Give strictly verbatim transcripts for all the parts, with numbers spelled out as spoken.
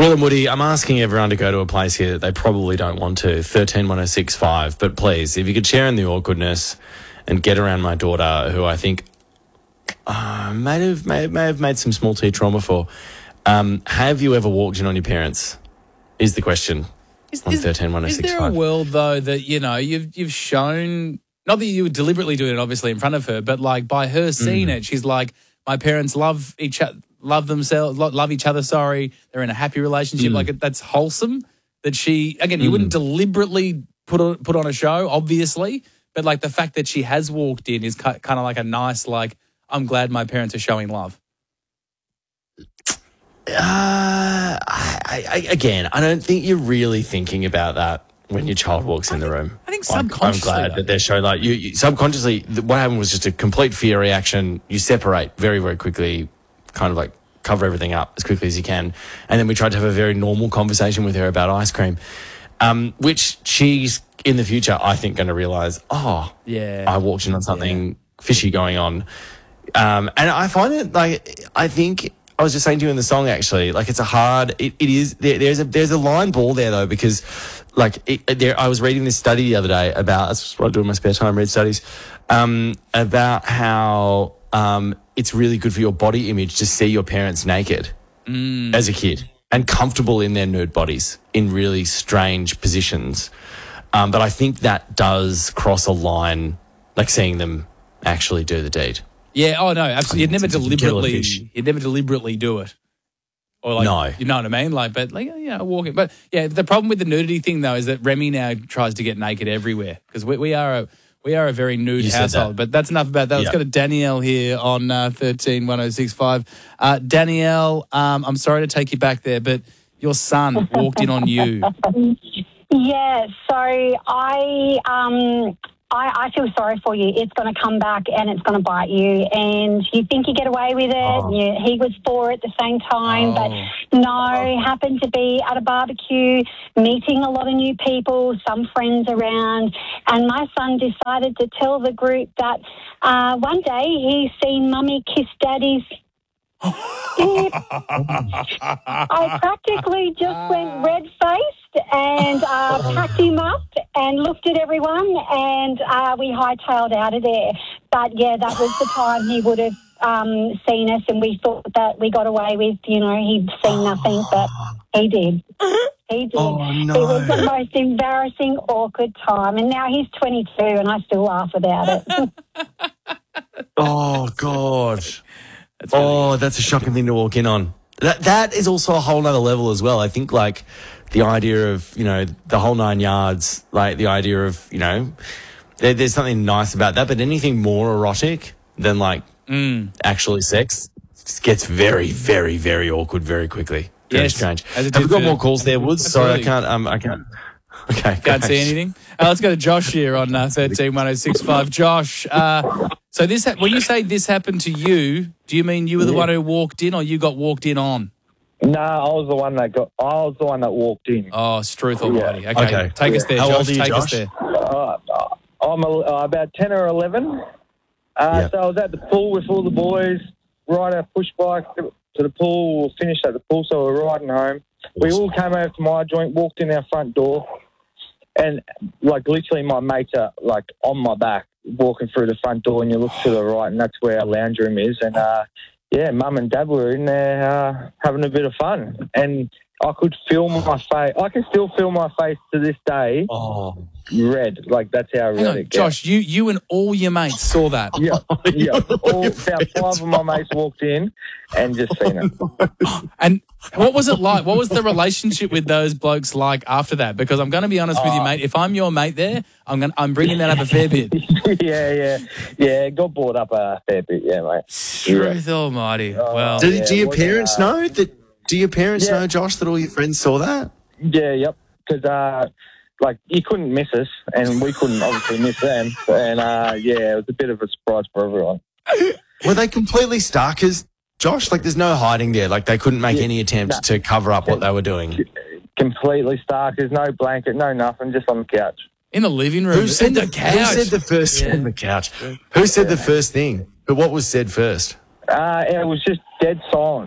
Paul and Woody, I'm asking everyone to go to a place here that they probably don't want to, thirteen one oh six five. But please, if you could share in the awkwardness and get around my daughter, who I think uh, may, have, may, have, may have made some small T trauma for. Um, have you ever walked in on your parents? Is the question is, on is, thirteen one oh six five. Is there a world, though, that, you know, you've you've shown, not that you were deliberately doing it, obviously, in front of her, but, like, by her seeing mm. it, she's like, my parents love each other. Love themselves, love each other, sorry. They're in a happy relationship. Mm. Like, that's wholesome that she, again, you mm. wouldn't deliberately put on, put on a show, obviously, but, like, the fact that she has walked in is kind of like a nice, like, I'm glad my parents are showing love. Uh, I, I, again, I don't think you're really thinking about that when your child walks I in think, the room. I think like, subconsciously. I'm glad that they're showing, like, you, you subconsciously, what happened was just a complete fear reaction. You separate very, very quickly, kind of like cover everything up as quickly as you can. And then we tried to have a very normal conversation with her about ice cream, um, which she's in the future, I think, going to realise, oh, yeah, I walked in on something yeah. fishy going on. Um, and I find it, like, I think, I was just saying to you in the song, actually, like, it's a hard, it, it is, there, there's a there's a line ball there, though, because, like, it, there, I was reading this study the other day about, that's what I do in my spare time, read studies, um, about how um, it's really good for your body image to see your parents naked mm. as a kid and comfortable in their nude bodies in really strange positions. Um, but I think that does cross a line, like seeing them actually do the deed. Yeah, oh no, absolutely. You'd never deliberately, you'd never deliberately do it, or like, no, you know what I mean? Like, but like, yeah, walking. But yeah, the problem with the nudity thing though is that Remy now tries to get naked everywhere because we, we are a we are a very nude you household. That. But that's enough about that. Let's yep. go to Danielle here on uh, thirteen one oh six five. Uh, Danielle, um, I'm sorry to take you back there, but your son walked in on you. Yeah, so I um. I, I feel sorry for you. It's going to come back and it's going to bite you. And you think you get away with it. Oh. You, he was for it at the same time. Oh. But no, happened to be at a barbecue, meeting a lot of new people, some friends around. And my son decided to tell the group that uh, one day he's seen Mummy kiss Daddy's. I practically just went red-faced and uh, packed him up and looked at everyone and uh, we hightailed out of there. But, yeah, that was the time he would have um, seen us and we thought that we got away with, you know, he'd seen nothing, but he did. He did. Oh, no. It was the most embarrassing, awkward time. And now he's twenty-two and I still laugh about it. Oh, God. That's really oh, good. That's a shocking thing to walk in on. That That is also a whole other level as well. I think, like, the idea of, you know, the whole nine yards, like the idea of, you know, there, there's something nice about that, but anything more erotic than, like, mm. actually sex gets very, very, very awkward very quickly. Very yes, strange. Have we got more calls there, Woods? Sorry, I can't, um, I can't. Okay. Can't see anything. Uh, let's go to Josh here on uh, thirteen one oh six five. Josh, uh, so this ha- when you say this happened to you, do you mean you were the yeah. one who walked in or you got walked in on? No, I was the one that got. I was the one that walked in. Oh, Struth almighty. Yeah. Okay. Okay. Take Yeah. us there, How Josh. old are you, Take Josh? us there. Uh, I'm a, uh, about ten or eleven. Uh, Yeah. So I was at the pool with all the boys, ride our push bike to the pool. We'll finish at the pool, so we're riding home. We all came over to my joint, walked in our front door, and like literally my mates are like on my back walking through the front door, and you look to the right, and that's where our lounge room is. And uh, yeah, Mum and Dad were in there uh, having a bit of fun, and I could feel my face. I can still feel my face to this day. Oh. Red, like that's how Hang red on, it gets. Josh, you, you and all your mates saw that. Yeah, yeah. All, about five of my mates walked in and just seen it. And what was it like? What was the relationship with those blokes like after that? Because I'm going to be honest with you, mate. If I'm your mate there, I'm going. I'm bringing that up a fair bit. yeah, yeah, yeah. It got brought up a fair bit, yeah, mate. Truth almighty. Oh, Well, Do, yeah, do your it was, parents uh, know that? Do your parents yeah. know, Josh, that all your friends saw that? Yeah, yep. Because uh, like you couldn't miss us, and we couldn't obviously miss them. And uh, yeah, it was a bit of a surprise for everyone. Were they completely starkers, Josh? Like, there's no hiding there. Like, they couldn't make Yeah, any attempt no. to cover up what they were doing. Completely stark. There's no blanket, no nothing, just on the couch. in the living room, Who said in the, the couch. Who said the first? Yeah. On the couch. Who said the first thing? But what was said first? Uh, it was just dead silence.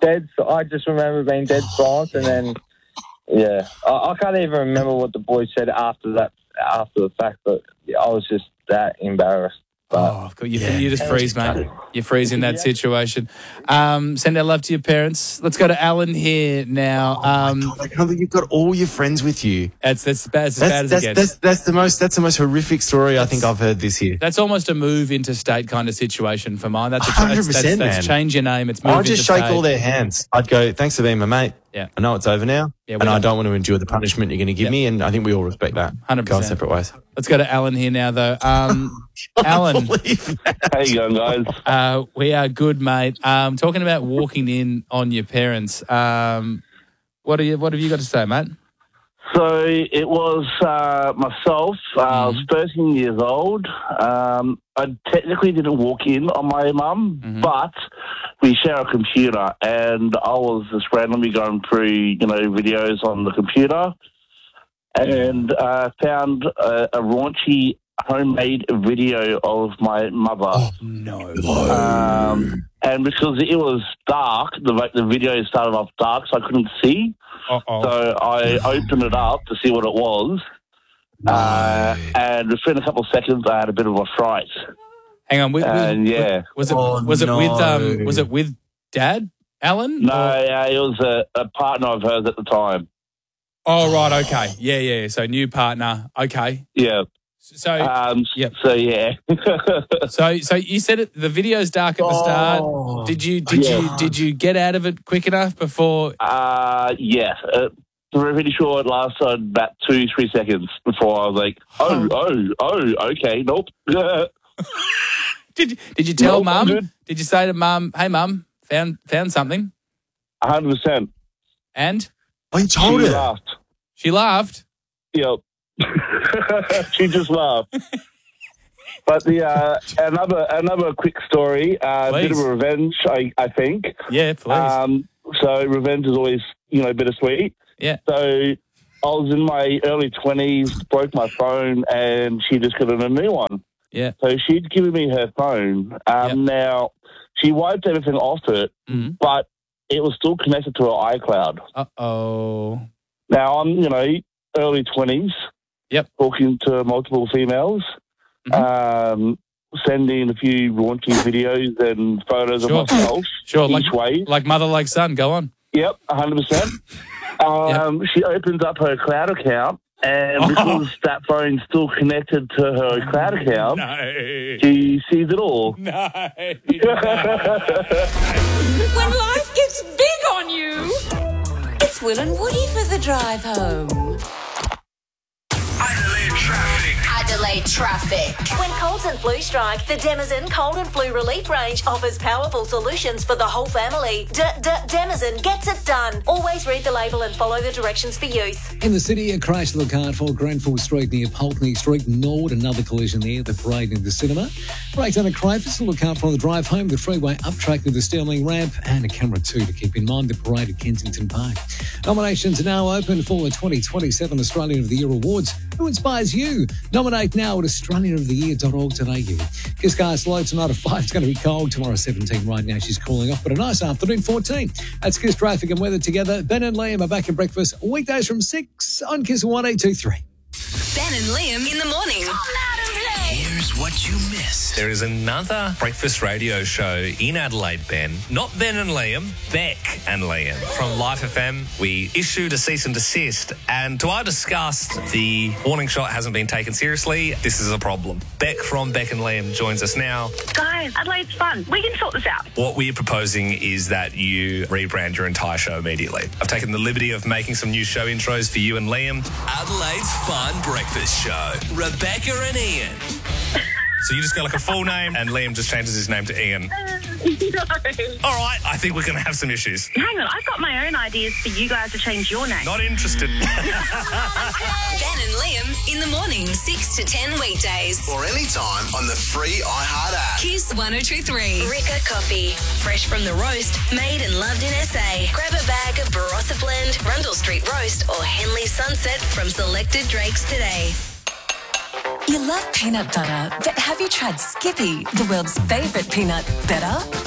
dead. I just remember being dead silent, and then yeah, I, I can't even remember what the boys said after that, after the fact. But I was just that embarrassed. But, Oh, God, you, you just freeze, mate. You freeze in that situation. Um, send our love to your parents. Let's go to Alan here now. Um, God, I can't believe you've got all your friends with you. that's that's bad, as That's, bad as that's, it gets. that's, that's the most that's the most horrific story I think I've heard this year. That's almost a move interstate kind of situation for mine. That's a one hundred that's, percent, that's, that's man. change your name. It's move I'd just shake interstate. all their hands. I'd go, thanks for being my mate. Yeah. I know it's over now, Yeah, we and I don't- don't want to endure the punishment you're going to give Yep. me, and I think we all respect that. one hundred Go our percent. separate ways. Let's go to Alan here now, though. Um, Alan, Believe that. How you going, guys? uh, we are good, mate. Um, talking about walking in on your parents. Um, what are you? What have you got to say, mate? So it was uh, myself. Uh, I was thirteen years old. Um, I technically didn't walk in on my mum, but we share a computer, and I was just randomly going through, you know, videos on the computer, and uh, found a, a raunchy homemade video of my mother. No. Um, and because it was dark, the the video started off dark, so I couldn't see. Uh-oh. So I opened it up to see what it was, uh, and within a couple of seconds, I had a bit of a fright. Hang on. With, with- And yeah, Was it? Oh, was it with? Um, no. was it with Dad, Alan? no, Or- yeah, it was a, a partner of hers at the time. Oh, right. Okay. Yeah, yeah. So new partner. Okay. Yeah. So, Um, Yep. So yeah. so, so you said it. The video's dark at the Oh. start. Did you? Did you? Yeah. Did you get out of it quick enough before? uh, yeah. Uh, we're pretty sure it lasted about two, three seconds before I was like, oh, oh, oh, okay, nope. Did Did you tell Nope, I'm Mum? good. Did you say to Mum, "Hey, Mum, found found something," one hundred percent. and Oh, you told She her. laughed. she laughed? Yep. She just laughed. But the uh, another another quick story, uh, a bit Please. of a revenge, I, I think. Yeah, please. Um, so revenge is always, you know, bittersweet. yeah. So I was in my early twenties, broke my phone, and she just got a new one. Yeah. So she'd given me her phone. Um, Yep. Now, she wiped everything off it, Mhm. but it was still connected to her iCloud. Uh oh. Now, I'm, you know, early twenties. Yep. Talking to multiple females. Um, sending a few raunchy videos and photos Sure. of myself Sure. Like each way. like mother, like son. Go on. Yep, one hundred percent. Um, She opens up her cloud account, and Oh. because that phone's still connected to her cloud account, No. she sees it all. No. When life gets big on you, it's Will and Woody for the drive home. Adelaide traffic. Adelaide traffic. When colds and flu strike, the Denizen Cold and Flu Relief range offers powerful solutions for the whole family. D D Denizen gets it done. Always read the label and follow the directions for use. In the city, a crash to look out for Grenfell Street near Pulteney Street Nord. Another collision there, the parade in the cinema. Breakdown at Crayford to look out for on the drive home. The freeway up track with the Stirling ramp and a camera two to keep in mind. The parade at Kensington Park. Nominations are now open for the twenty twenty-seven Australian of the Year Awards. Who inspires you? Nominate now at australian of the year dot org dot a u. Kiss Car slow tonight at five. It's going to be cold. Tomorrow seventeen. Right now she's cooling off, but a nice afternoon fourteen. That's Kiss Traffic and Weather together. Ben and Liam are back at breakfast weekdays from six on Kiss one eight two three. Ben and Liam in the morning. Here's what you missed. There is another breakfast radio show in Adelaide, Ben. Not Ben and Liam, Beck and Liam. From Life F M, we issued a cease and desist, and to our disgust, the warning shot hasn't been taken seriously. This is a problem. Beck from Beck and Liam joins us now. Guys, Adelaide's fun. We can sort this out. What we're proposing is that you rebrand your entire show immediately. I've taken the liberty of making some new show intros for you and Liam. Adelaide's fun breakfast show. Rebecca and Ian. So you just got like a full name, and Liam just changes his name to Ian. No. All right, I think we're going to have some issues. Hang on, I've got my own ideas for you guys to change your name. Not interested. Ben and Liam in the morning, six to ten weekdays. Or anytime on the free iHeart app. Kiss one oh two three. Ricca Coffee. Fresh from the roast, made and loved in S A. Grab a bag of Barossa Blend, Rundle Street Roast, or Henley Sunset from selected Drakes today. You love peanut butter, but have you tried Skippy, the world's favourite peanut butter?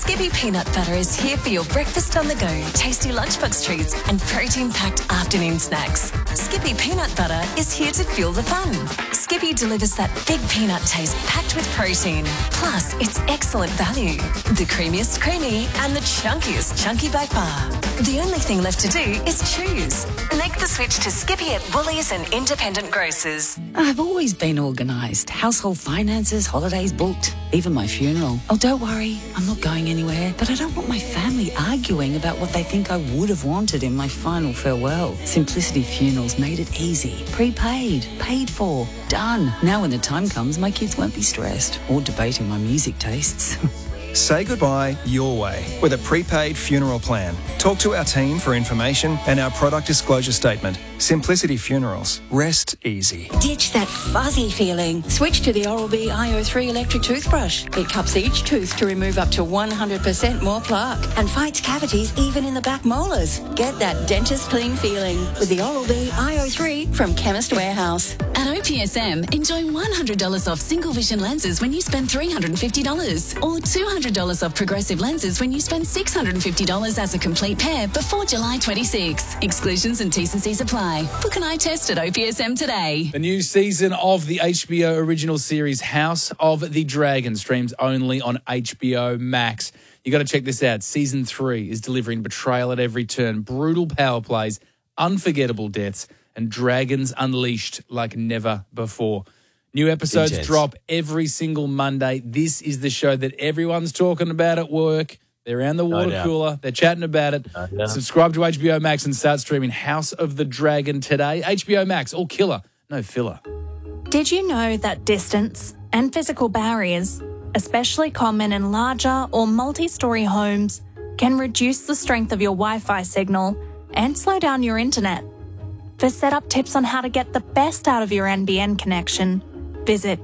Skippy Peanut Butter is here for your breakfast on the go, tasty lunchbox treats and protein-packed afternoon snacks. Skippy Peanut Butter is here to fuel the fun. Skippy delivers that big peanut taste packed with protein. Plus, it's excellent value. The creamiest creamy and the chunkiest chunky by far. The only thing left to do is choose. Make the switch to Skippy at Woolies and independent grocers. I've always been organised. Household finances, holidays booked, even my funeral. Oh, don't worry, I'm not going anywhere. But I don't want my family arguing about what they think I would have wanted in my final farewell. Simplicity Funerals made it easy. Prepaid, paid for, done. Now when the time comes, my kids won't be stressed or debating my music tastes. Say goodbye your way with a prepaid funeral plan. Talk to our team for information and our product disclosure statement. Simplicity Funerals. Rest easy. Ditch that fuzzy feeling. Switch to the Oral-B I O three electric toothbrush. It cups each tooth to remove up to one hundred percent more plaque and fights cavities even in the back molars. Get that dentist clean feeling with the Oral-B I O three from Chemist Warehouse. At O P S M, enjoy one hundred dollars off single vision lenses when you spend three hundred fifty dollars or two hundred dollars off progressive lenses when you spend six hundred fifty dollars as a complete pair before July twenty-sixth. Exclusions and T's and C's apply. Book an eye test at O P S M today. The new season of the H B O original series House of the Dragon streams only on H B O Max. You got to check this out. Season three is delivering betrayal at every turn, brutal power plays, unforgettable deaths, and dragons unleashed like never before. New episodes Intense. drop every single Monday. This is the show that everyone's talking about at work. They're around the water doubt. cooler. They're chatting about it. No doubt. Subscribe to H B O Max and start streaming House of the Dragon today. H B O Max, all killer, no filler. Did you know that distance and physical barriers, especially common in larger or multi-story homes, can reduce the strength of your Wi-Fi signal and slow down your internet? For setup tips on how to get the best out of your N B N connection, visit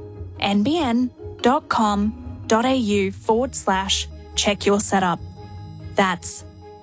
nbn.com.au forward slash check your setup. That's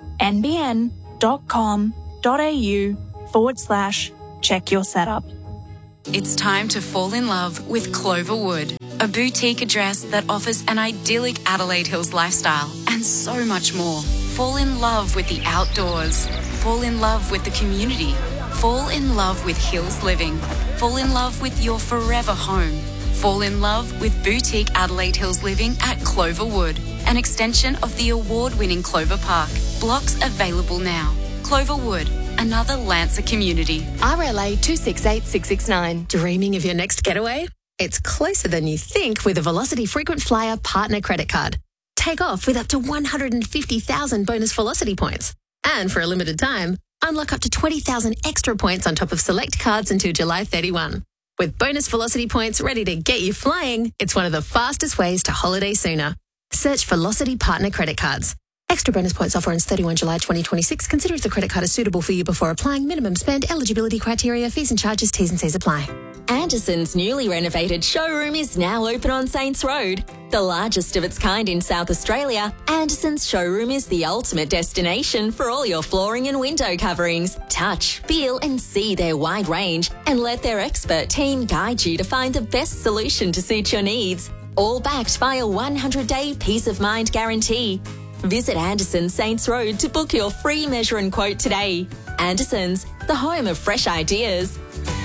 nbn.com.au forward slash check your setup. It's time to fall in love with Cloverwood, a boutique address that offers an idyllic Adelaide Hills lifestyle and so much more. Fall in love with the outdoors. Fall in love with the community. Fall in love with Hills Living. Fall in love with your forever home. Fall in love with boutique Adelaide Hills Living at Cloverwood, an extension of the award-winning Clover Park. Blocks available now. Cloverwood, another Lancer community. R L A two six eight six six nine. Dreaming of your next getaway? It's closer than you think with a Velocity Frequent Flyer Partner Credit Card. Take off with up to one hundred fifty thousand bonus Velocity points. And for a limited time, unlock up to twenty thousand extra points on top of select cards until July thirty-first. With bonus Velocity points ready to get you flying, it's one of the fastest ways to holiday sooner. Search Velocity Partner Credit Cards. Extra bonus points offer ends thirty-first of July twenty twenty-six. Consider if the credit card is suitable for you before applying. Minimum spend, eligibility criteria, fees and charges, T's and C's apply. Anderson's newly renovated showroom is now open on Saints Road. The largest of its kind in South Australia, Anderson's showroom is the ultimate destination for all your flooring and window coverings. Touch, feel and see their wide range and let their expert team guide you to find the best solution to suit your needs. All backed by a one hundred day peace of mind guarantee. Visit Anderson's Saints Road to book your free measure and quote today. Anderson's, the home of fresh ideas.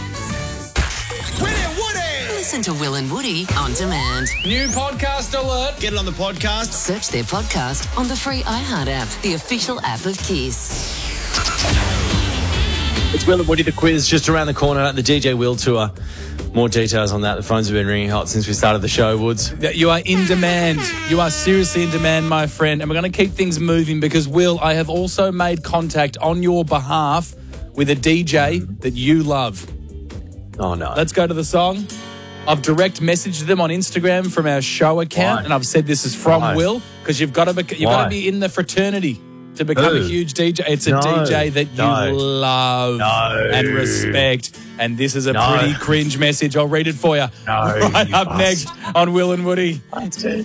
Listen to Will and Woody on demand. New podcast alert. Get it on the podcast. Search their podcast on the free iHeart app, the official app of Kiss. It's Will and Woody, the quiz just around the corner at the D J Will Tour. More details on that. The phones have been ringing hot since we started the show, Woods. You are in demand. You are seriously in demand, my friend. And we're going to keep things moving because, Will, I have also made contact on your behalf with a D J that you love. Oh, no. Let's go to the song. I've direct messaged them on Instagram from our show account, Why? and I've said this is from Why? Will because you've got to be, you've got to be in the fraternity to become Who? a huge D J. It's a No. D J that you No. love No. and respect. And this is a No. pretty cringe message. I'll read it for you. No, right you up bastard. next on Will and Woody. That's it.